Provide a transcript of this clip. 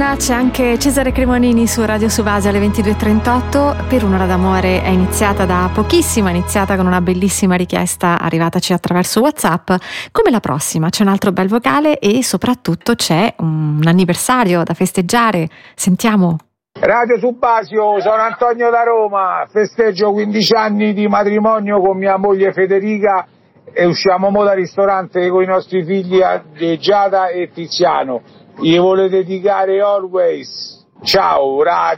Marina, c'è anche Cesare Cremonini su Radio Suvasi alle 22.38. Per un'ora d'amore è iniziata da pochissimo, è iniziata con una bellissima richiesta arrivataci attraverso WhatsApp. Come la prossima c'è un altro bel vocale e soprattutto c'è un anniversario da festeggiare. Sentiamo. Radio Subasio, sono Antonio da Roma, festeggio 15 anni di matrimonio con mia moglie Federica e usciamo mo dal ristorante con i nostri figli Giada e Tiziano. Gli volevo dedicare Always. Ciao Radio.